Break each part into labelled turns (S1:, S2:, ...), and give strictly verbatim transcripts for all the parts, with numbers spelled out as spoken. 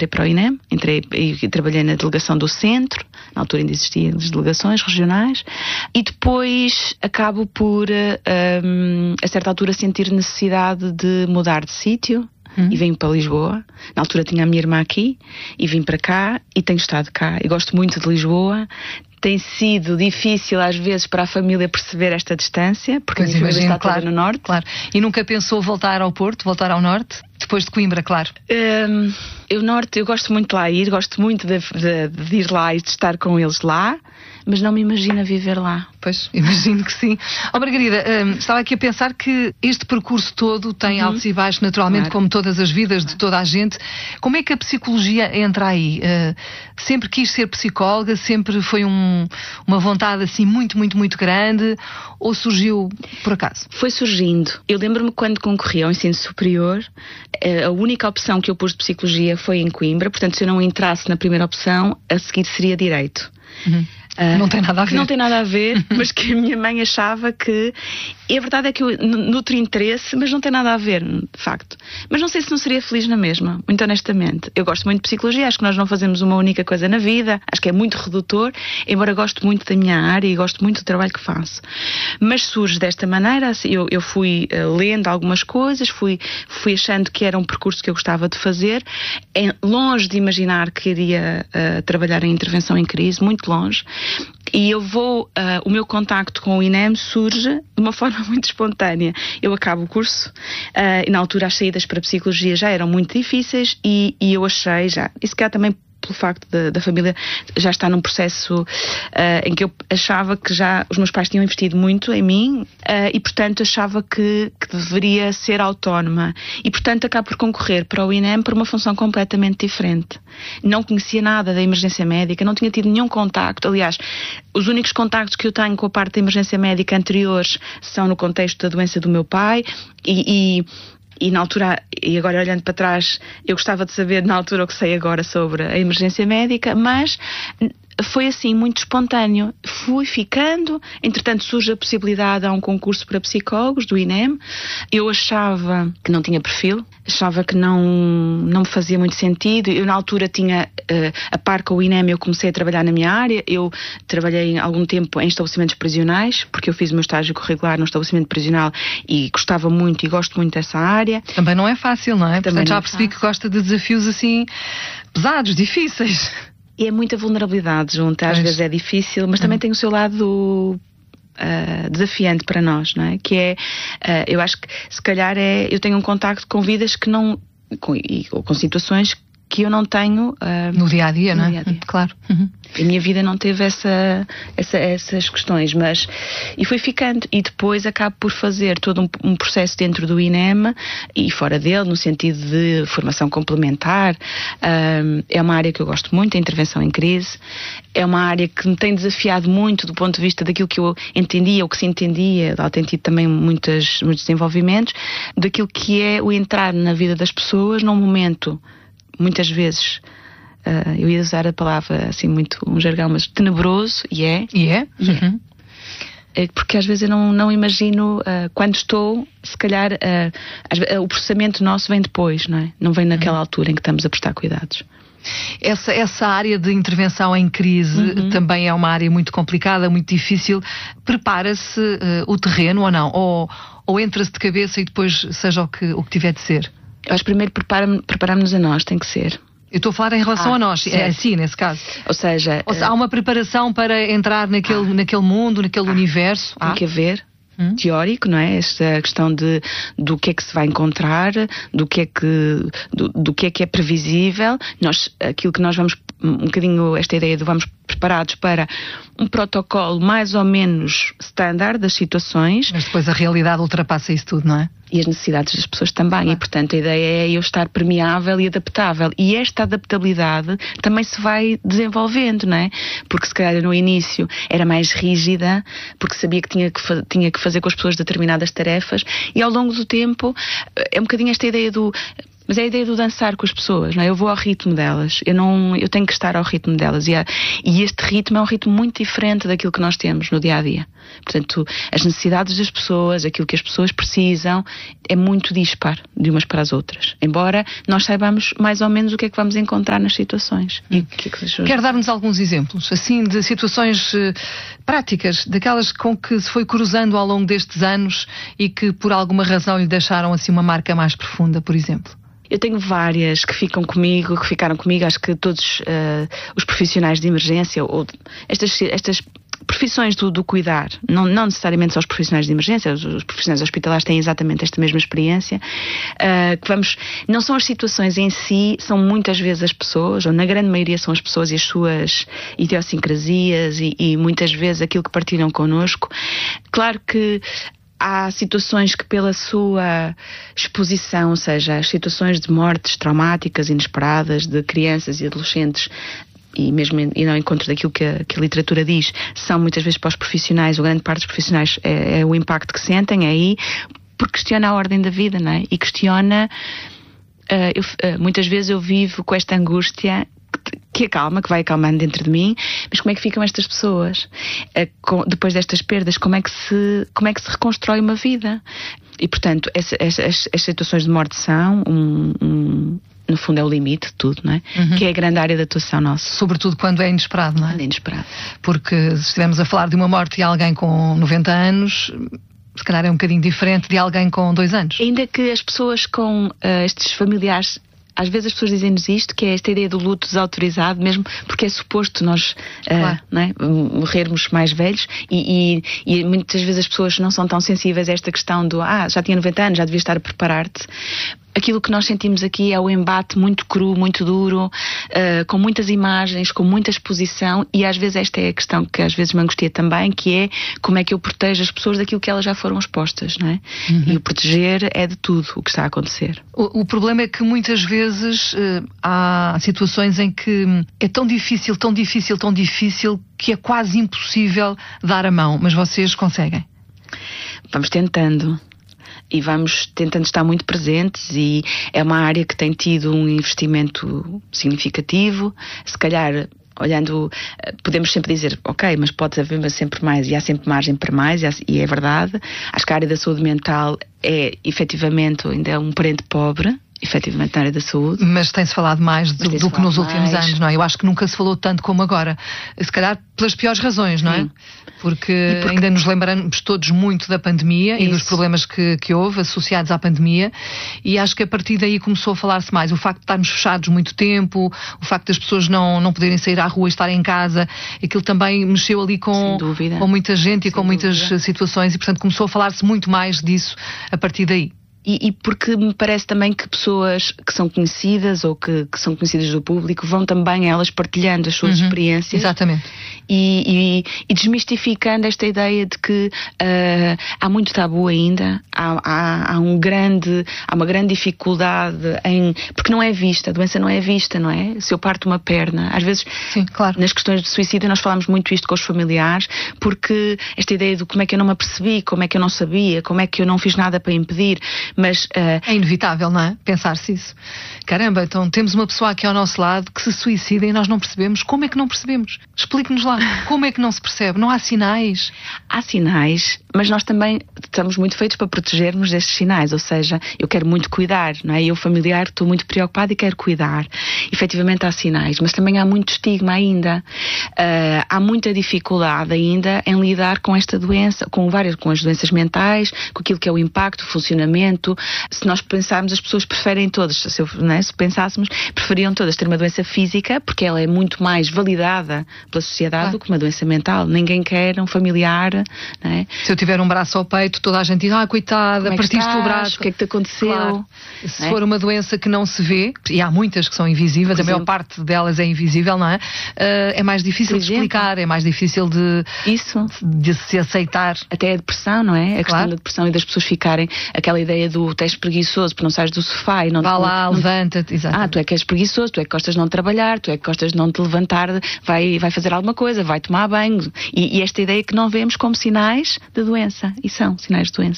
S1: entrei para o I N E M, entrei e trabalhei na delegação do centro, na altura ainda existiam as delegações regionais, e depois acabo por, um, a certa altura, sentir necessidade de mudar de sítio. Hum. E vim para Lisboa. Na altura tinha a minha irmã aqui e vim para cá e tenho estado cá. Eu gosto muito de Lisboa. Tem sido difícil às vezes para a família perceber esta distância, porque pois a minha imagino, família está
S2: claro,
S1: toda no norte.
S2: Claro. E nunca pensou voltar ao Porto, voltar ao norte? Depois de Coimbra, claro.
S1: Um, eu norte, eu gosto muito de lá ir, gosto muito de, de, de ir lá e de estar com eles lá, mas não me imagino viver lá.
S2: Pois, imagino que sim. Ó, Margarida, um, estava aqui a pensar que este percurso todo tem uhum. altos e baixos, naturalmente, claro. Como todas as vidas de toda a gente. Como é que a psicologia entra aí? Uh, sempre quis ser psicóloga? Sempre foi um, uma vontade assim muito, muito, muito grande? Ou surgiu por acaso?
S1: Foi surgindo. Eu lembro-me quando concorri ao ensino superior, a única opção que eu pus de psicologia foi em Coimbra, portanto, se eu não entrasse na primeira opção, a seguir seria direito.
S2: Uhum. Uh, não tem nada a ver.
S1: Que não tem nada a ver, mas que a minha mãe achava que... E a verdade é que eu nutro interesse, mas não tem nada a ver, de facto. Mas não sei se não seria feliz na mesma, muito honestamente. Eu gosto muito de psicologia, acho que nós não fazemos uma única coisa na vida, acho que é muito redutor, embora gosto muito da minha área e gosto muito do trabalho que faço. Mas surge desta maneira, eu, eu fui uh, lendo algumas coisas, fui, fui achando que era um percurso que eu gostava de fazer, é longe de imaginar que iria uh, trabalhar em intervenção em crise, muito longe. E eu vou, uh, o meu contacto com o I N E M surge de uma forma muito espontânea. Eu acabo o curso, uh, e na altura as saídas para a psicologia já eram muito difíceis e, e eu achei já, e se calhar também pelo facto de, da família já estar num processo uh, em que eu achava que já os meus pais tinham investido muito em mim, uh, e portanto achava que, que deveria ser autónoma e portanto acabo por concorrer para o I N E M por uma função completamente diferente. Não conhecia nada da emergência médica, não tinha tido nenhum contacto. Aliás, os únicos contactos que eu tenho com a parte da emergência médica anteriores são no contexto da doença do meu pai e, e E na altura, e agora olhando para trás, eu gostava de saber na altura o que sei agora sobre a emergência médica, mas foi assim, muito espontâneo. Fui ficando, entretanto surge a possibilidade, há um concurso para psicólogos do I N E M. Eu achava que não tinha perfil, achava que não, não me fazia muito sentido. Eu na altura tinha, uh, a par com o I N E M, eu comecei a trabalhar na minha área. Eu trabalhei algum tempo em estabelecimentos prisionais, porque eu fiz o meu estágio curricular no estabelecimento prisional e gostava muito e gosto muito dessa área.
S2: Também não é fácil, não é?
S1: Também
S2: Portanto, já
S1: não é
S2: percebi
S1: fácil.
S2: Que gosta de desafios assim pesados, difíceis.
S1: E é muita vulnerabilidade junto, às
S2: pois.
S1: vezes é difícil, mas também uhum. tem o seu lado uh, desafiante para nós, não é? Que é, uh, eu acho que se calhar é, eu tenho um contacto com vidas que não, com, e, ou com situações que eu não tenho uh,
S2: no dia a dia, não é?
S1: Dia-a-dia.
S2: Claro. Uhum.
S1: A minha vida não teve essa, essa, essas questões, mas e foi ficando. E depois acabo por fazer todo um, um processo dentro do I N E M e fora dele, no sentido de formação complementar. Um, é uma área que eu gosto muito, a intervenção em crise. É uma área que me tem desafiado muito do ponto de vista daquilo que eu entendia, o que se entendia, ela tem tido também muitas, muitos desenvolvimentos, daquilo que é o entrar na vida das pessoas num momento, muitas vezes, uh, eu ia usar a palavra assim muito, um jargão, mas tenebroso, e é.
S2: E é? Uhum.
S1: É porque às vezes eu não, não imagino, uh, quando estou, se calhar, uh, uh, o processamento nosso vem depois, não é? Não vem naquela uhum. altura em que estamos a prestar cuidados.
S2: Essa, essa área de intervenção em crise uhum. também é uma área muito complicada, muito difícil. Prepara-se uh, o terreno ou não? Ou, ou entra-se de cabeça e depois seja o que, o que tiver de ser?
S1: Eu acho que primeiro preparamos-nos a nós, tem que ser.
S2: Eu estou a falar em relação
S1: ah,
S2: a nós,
S1: certo.
S2: é assim nesse caso.
S1: Ou seja...
S2: Ou seja, uh... há uma preparação para entrar naquele, ah. naquele mundo, naquele ah. universo.
S1: Tem
S2: ah.
S1: que haver. Hum? Teórico, não é? Esta questão de, do que é que se vai encontrar, do que é que, do, do que é que é previsível. Nós, aquilo que nós vamos, um bocadinho esta ideia de vamos preparados para um protocolo mais ou menos standard das situações.
S2: Mas depois a realidade ultrapassa isso tudo, não é?
S1: E as necessidades das pessoas também.
S2: Ah.
S1: E, portanto, a ideia é eu estar permeável e adaptável. E esta adaptabilidade também se vai desenvolvendo, não é? Porque se calhar no início era mais rígida, porque sabia que tinha que, fa- tinha que fazer com as pessoas determinadas tarefas. E ao longo do tempo é um bocadinho esta ideia do... Mas é a ideia do dançar com as pessoas, não é? Eu vou ao ritmo delas, eu, não, eu tenho que estar ao ritmo delas. E, há, e este ritmo é um ritmo muito diferente daquilo que nós temos no dia-a-dia. Portanto, as necessidades das pessoas, aquilo que as pessoas precisam, é muito dispar de umas para as outras. Embora nós saibamos mais ou menos o que é que vamos encontrar nas situações.
S2: Hum.
S1: E que é que pessoas...
S2: Quer dar-nos alguns exemplos, assim, de situações uh, práticas, daquelas com que se foi cruzando ao longo destes anos e que por alguma razão lhe deixaram assim uma marca mais profunda, por exemplo?
S1: Eu tenho várias que ficam comigo, que ficaram comigo, acho que todos uh, os profissionais de emergência, ou estas, estas profissões do, do cuidar, não, não necessariamente só os profissionais de emergência, os, os profissionais hospitalares têm exatamente esta mesma experiência, uh, que vamos, não são as situações em si, são muitas vezes as pessoas, ou na grande maioria são as pessoas e as suas idiosincrasias e, e muitas vezes aquilo que partilham connosco. Claro que há situações que pela sua exposição, ou seja, as situações de mortes traumáticas, inesperadas, de crianças e adolescentes, e mesmo e não encontro daquilo que a, que a literatura diz, são muitas vezes para os profissionais, ou grande parte dos profissionais é, é o impacto que sentem, é aí, porque questiona a ordem da vida, não é? E questiona, uh, eu, uh, muitas vezes eu vivo com esta angústia que acalma, que vai acalmando dentro de mim, mas como é que ficam estas pessoas? Com, depois destas perdas, como é que se, como é que se reconstrói uma vida? E, portanto, essa, essa, as, as situações de morte são, um, um, no fundo, é o limite de tudo, não é? Uhum. Que é a grande área de atuação nossa.
S2: Sobretudo quando é inesperado, não é?
S1: Quando é inesperado.
S2: Porque se estivermos a falar de uma morte de alguém com noventa anos... se calhar é um bocadinho diferente de alguém com dois anos.
S1: Ainda que as pessoas com uh, estes familiares, às vezes as pessoas dizem-nos isto, que é esta ideia do luto desautorizado, mesmo porque é suposto nós uh,
S2: claro.
S1: não é, morrermos mais velhos e, e, e muitas vezes as pessoas não são tão sensíveis a esta questão do ah, já tinha noventa anos, já devias estar a preparar-te. Aquilo que nós sentimos aqui é o embate muito cru, muito duro, uh, com muitas imagens, com muita exposição, e às vezes esta é a questão que às vezes me angustia também, que é como é que eu protejo as pessoas daquilo que elas já foram expostas, não é? Uhum. E o proteger é de tudo o que está a acontecer.
S2: O, o problema é que muitas vezes uh, há situações em que é tão difícil, tão difícil, tão difícil, que é quase impossível dar a mão, mas vocês conseguem?
S1: Vamos tentando. E vamos tentando estar muito presentes, e é uma área que tem tido um investimento significativo. Se calhar, olhando, podemos sempre dizer, ok, mas pode haver sempre mais, e há sempre margem para mais, e é verdade. Acho que a área da saúde mental é, efetivamente, ainda é um parente pobre, efetivamente, na área da saúde.
S2: Mas tem-se falado mais do, do que nos últimos mais. anos, não é? Eu acho que nunca se falou tanto como agora. Se calhar pelas piores razões, não é? Porque, porque ainda nos lembramos todos muito da pandemia Isso. e dos problemas que, que houve associados à pandemia, e acho que a partir daí começou a falar-se mais. O facto de estarmos fechados muito tempo, o facto das pessoas não, não poderem sair à rua e estarem em casa, aquilo também mexeu ali com, com muita gente e Sem com muitas dúvida. situações, e portanto começou a falar-se muito mais disso a partir daí.
S1: E, e porque me parece também que pessoas que são conhecidas ou que, que são conhecidas do público vão também elas partilhando as suas uhum, experiências.
S2: Exatamente.
S1: E, e, e desmistificando esta ideia de que uh, há muito tabu ainda, há, há, há, um grande, há uma grande dificuldade em... Porque não é vista, a doença não é vista, não é? Se eu parto uma perna, às vezes,
S2: Sim, claro.
S1: nas questões de suicídio nós falamos muito isto com os familiares, porque esta ideia de como é que eu não me apercebi, como é que eu não sabia, como é que eu não fiz nada para impedir... Mas, uh...
S2: é inevitável, não é? Pensar-se isso. Caramba, então temos uma pessoa aqui ao nosso lado que se suicida e nós não percebemos. Como é que não percebemos? Explique-nos lá. Como é que não se percebe? Não há sinais?
S1: Há sinais, mas nós também estamos muito feitos para protegermos destes sinais. Ou seja, eu quero muito cuidar, não é? Eu, familiar, estou muito preocupado e quero cuidar. Efetivamente há sinais, mas também há muito estigma ainda. Uh, há muita dificuldade ainda em lidar com esta doença, com várias, com as doenças mentais, com aquilo que é o impacto, o funcionamento. Se nós pensarmos, as pessoas preferem todas, se, eu, não é? Se pensássemos, preferiam todas ter uma doença física, porque ela é muito mais validada pela sociedade claro. do que uma doença mental. Ninguém quer um familiar, não é?
S2: Se eu tiver um braço ao peito, toda a gente diz, ah, coitada,
S1: é
S2: partiste o braço.
S1: O que é que te aconteceu?
S2: Claro. Se é? for uma doença que não se vê, e há muitas que são invisíveis, a maior parte delas é invisível, não é? Uh, é mais difícil de explicar, é mais difícil de,
S1: Isso.
S2: de se aceitar.
S1: Até a depressão, não é? A
S2: claro.
S1: questão da depressão e das pessoas ficarem, aquela ideia do teste preguiçoso, porque não sais do sofá e não...
S2: Vá
S1: te,
S2: lá,
S1: não,
S2: levanta-te, exato.
S1: Ah, tu é que és preguiçoso, tu é que gostas de não trabalhar, tu é que gostas de não te levantar, vai, vai fazer alguma coisa, vai tomar banho. E, e esta ideia que não vemos como sinais de doença, e são sinais de doença.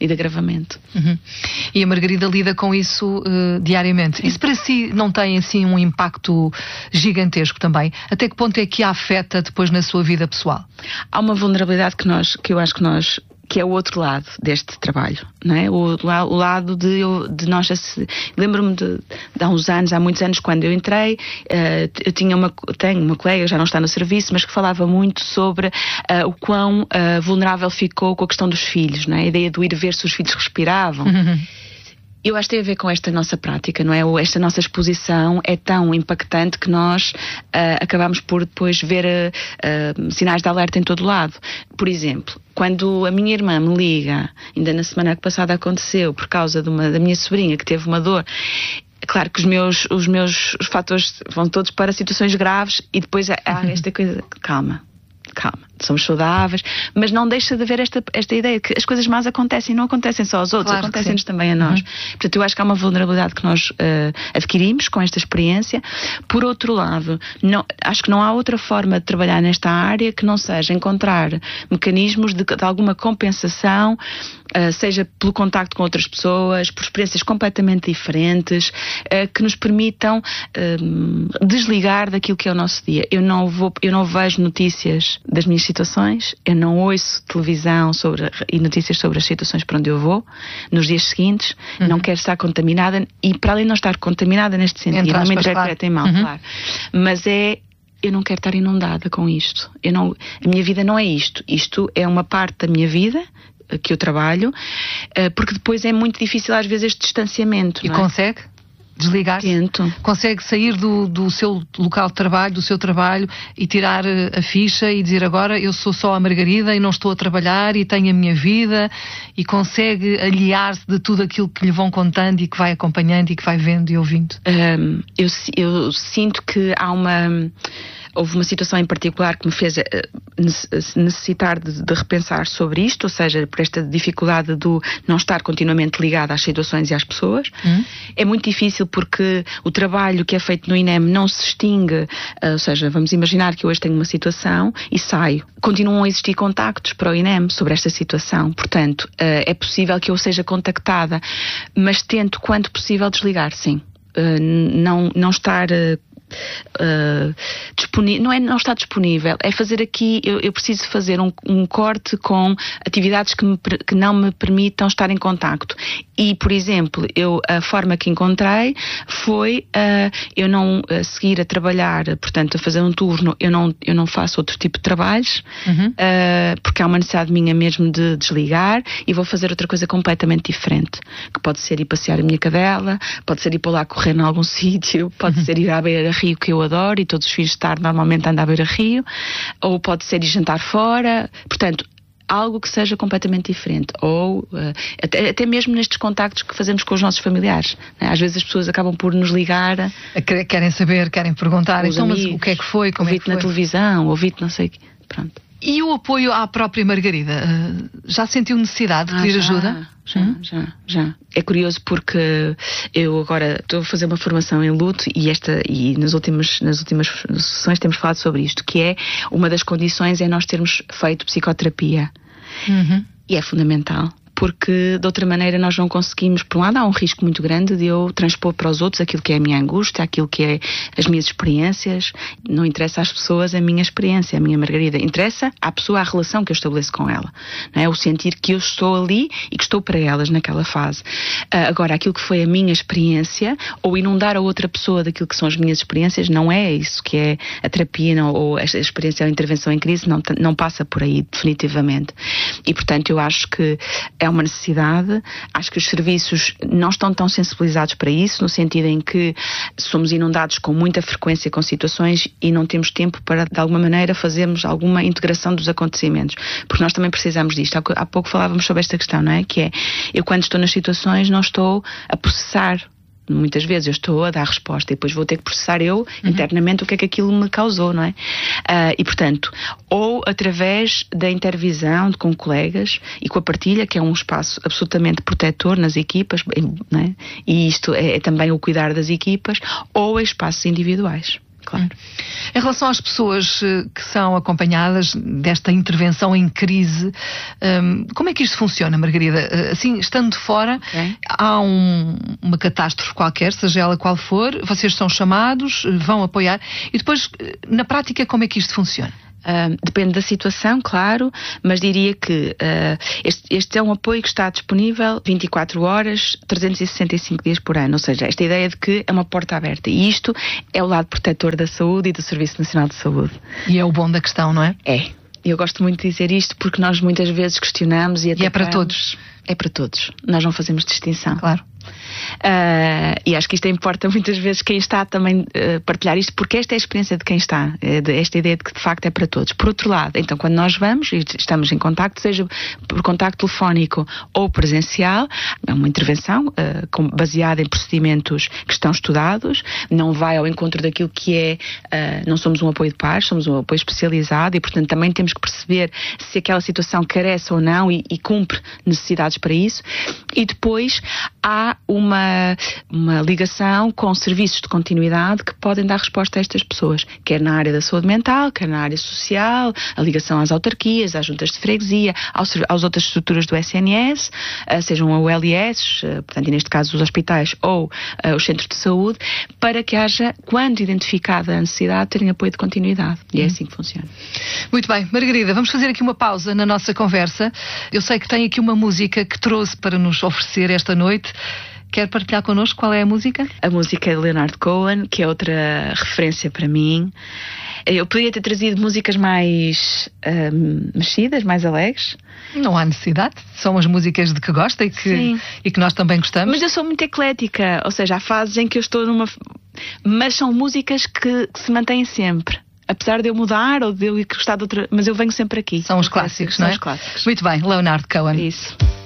S1: e de agravamento.
S2: Uhum. E a Margarida lida com isso uh, diariamente. Sim. Isso para si não tem assim um impacto gigantesco também? Até que ponto é que a afeta depois na sua vida pessoal?
S1: Há uma vulnerabilidade que, nós, que eu acho que nós... que é o outro lado deste trabalho, não é? O, o lado de, de nós... Lembro-me de, de há uns anos, há muitos anos, quando eu entrei, uh, eu tinha uma, tenho uma colega, já não está no serviço, mas que falava muito sobre uh, o quão uh, vulnerável ficou com a questão dos filhos, não é? A ideia do ir ver se os filhos respiravam. Uhum. Eu acho que tem a ver com esta nossa prática, não é? Esta nossa exposição é tão impactante que nós uh, acabamos por depois ver uh, uh, sinais de alerta em todo lado. Por exemplo, quando a minha irmã me liga, ainda na semana passada aconteceu, por causa de uma, da minha sobrinha que teve uma dor, é claro que os meus, os meus fatores vão todos para situações graves e depois há esta coisa, calma. Calma, somos saudáveis, mas não deixa de haver esta, esta ideia que as coisas más acontecem, não acontecem só aos outros, claro, acontecem-nos também a nós. Uhum. Portanto, eu acho que há uma vulnerabilidade que nós uh, adquirimos com esta experiência. Por outro lado, não, acho que não há outra forma de trabalhar nesta área que não seja encontrar mecanismos de, de alguma compensação, Uh, seja pelo contacto com outras pessoas, por experiências completamente diferentes, uh, que nos permitam uh, desligar daquilo que é o nosso dia. Eu não vou, eu não vejo notícias das minhas situações, eu não ouço televisão sobre, e notícias sobre as situações para onde eu vou, nos dias seguintes, uhum. não quero estar contaminada, e para além de não estar contaminada neste sentido, não me interpretem mal, uhum. claro, mas é eu não quero estar inundada com isto. Eu não, a minha vida não é isto. Isto é uma parte da minha vida que eu trabalho, porque depois é muito difícil às vezes este distanciamento.
S2: E
S1: não é?
S2: Consegue desligar-se?
S1: Tento.
S2: Consegue sair do, do seu local de trabalho, do seu trabalho e tirar a ficha e dizer agora eu sou só a Margarida e não estou a trabalhar e tenho a minha vida, e consegue aliar-se de tudo aquilo que lhe vão contando e que vai acompanhando e que vai vendo e ouvindo?
S1: Um, eu, eu sinto que há uma... Houve uma situação em particular que me fez uh, necessitar de, de repensar sobre isto, ou seja, por esta dificuldade do não estar continuamente ligada às situações e às pessoas. Hum. É muito difícil porque o trabalho que é feito no I N E M não se extingue, uh, ou seja, vamos imaginar que hoje tenho uma situação e saio. Continuam a existir contactos para o I N E M sobre esta situação, portanto, uh, é possível que eu seja contactada, mas tento, quanto possível, desligar, sim. Uh, não, não estar... Uh, Uh, disponível, não é não estar disponível, é fazer aqui, eu, eu preciso fazer um, um corte com atividades que, me, que não me permitam estar em contacto. E, por exemplo, eu, a forma que encontrei foi uh, eu não uh, seguir a trabalhar, portanto, a fazer um turno, eu não, eu não faço outro tipo de trabalhos, uhum. uh, porque há uma necessidade minha mesmo de desligar, e vou fazer outra coisa completamente diferente, que pode ser ir passear a minha cadela, pode ser ir para lá correr em algum sítio, pode uhum. ser ir à beira-rio, que eu adoro, e todos os fins de tarde normalmente ando à beira-rio, ou pode ser ir jantar fora, portanto, algo que seja completamente diferente, ou uh, até, até mesmo nestes contactos que fazemos com os nossos familiares, né? Às vezes as pessoas acabam por nos ligar,
S2: querem saber, querem perguntar, então, mas o que é que foi, como é que foi?
S1: Ouvi-te na televisão, ouvi-te não sei o quê, pronto.
S2: E o apoio à própria Margarida? Uh, já sentiu necessidade de pedir
S1: ah, já,
S2: ajuda?
S1: Já, hum? já, já. É curioso porque eu agora estou a fazer uma formação em luto, e, esta, e nas, últimas, nas últimas sessões temos falado sobre isto, que é uma das condições é nós termos feito psicoterapia. Uhum. E é fundamental. Porque de outra maneira nós não conseguimos, por um lado há um risco muito grande de eu transpor para os outros aquilo que é a minha angústia, aquilo que é as minhas experiências. Não interessa às pessoas a minha experiência, a minha Margarida, interessa à pessoa a relação que eu estabeleço com ela, não é? O sentir que eu estou ali e que estou para elas naquela fase. Uh, agora, aquilo que foi a minha experiência, ou inundar a outra pessoa daquilo que são as minhas experiências, não é isso que é a terapia, não, ou esta experiência ou a intervenção em crise, não, não passa por aí definitivamente. E portanto eu acho que é uma necessidade, acho que os serviços não estão tão sensibilizados para isso, no sentido em que somos inundados com muita frequência com situações e não temos tempo para, de alguma maneira, fazermos alguma integração dos acontecimentos, porque nós também precisamos disto. Há pouco falávamos sobre esta questão, não é? Que é, eu quando estou nas situações não estou a processar. Muitas vezes eu estou a dar resposta e depois vou ter que processar eu, uhum. internamente, o que é que aquilo me causou, não é? Uh, e portanto, ou através da intervisão com colegas e com a partilha, que é um espaço absolutamente protetor nas equipas, não é? E isto é, é também o cuidar das equipas, ou em espaços individuais. Claro.
S2: Em relação às pessoas que são acompanhadas desta intervenção em crise, como é que isto funciona, Margarida? Assim, estando de fora, okay. há um, uma catástrofe qualquer, seja ela qual for, vocês são chamados, vão apoiar, e depois, na prática, como é que isto funciona?
S1: Uh, depende da situação, claro, mas diria que uh, este, este é um apoio que está disponível vinte e quatro horas, trezentos e sessenta e cinco dias por ano, ou seja, esta ideia de que é uma porta aberta, e isto é o lado protetor da saúde e do Serviço Nacional de Saúde.
S2: E é o bom da questão, não é?
S1: É. Eu gosto muito de dizer isto porque nós muitas vezes questionamos e atacamos.
S2: E é para todos.
S1: É para todos. Nós não fazemos distinção.
S2: Claro.
S1: Uh, e acho que isto importa muitas vezes quem está também uh, partilhar isto, porque esta é a experiência de quem está, é de, esta ideia de que de facto é para todos. Por outro lado, então quando nós vamos e estamos em contacto, seja por contacto telefónico ou presencial, é uma intervenção uh, com, baseada em procedimentos que estão estudados, não vai ao encontro daquilo que é, uh, não somos um apoio de pares, somos um apoio especializado e portanto também temos que perceber se aquela situação carece ou não e, e cumpre necessidades para isso. E depois há uma, uma ligação com serviços de continuidade que podem dar resposta a estas pessoas, quer na área da saúde mental, quer na área social, a ligação às autarquias, às juntas de freguesia, aos, às outras estruturas do S N S, uh, sejam o L I S, uh, portanto, e neste caso os hospitais ou uh, os centros de saúde, para que haja, quando identificada a necessidade, terem apoio de continuidade. E é assim que funciona.
S2: Muito bem. Margarida, vamos fazer aqui uma pausa na nossa conversa. Eu sei que tem aqui uma música que trouxe para nos oferecer esta noite. Quer partilhar connosco qual é a música?
S1: A música é de Leonard Cohen, que é outra referência para mim. Eu podia ter trazido músicas mais um, mexidas, mais alegres.
S2: Não há necessidade. São as músicas de que gosta e que, e que nós também gostamos.
S1: Mas eu sou muito eclética, ou seja, há fases em que eu estou numa... Mas são músicas que, que se mantêm sempre. Apesar de eu mudar ou de eu gostar de outra... Mas eu venho sempre aqui.
S2: São os clássicos, não é?
S1: São os clássicos.
S2: Muito bem, Leonard Cohen.
S1: Isso.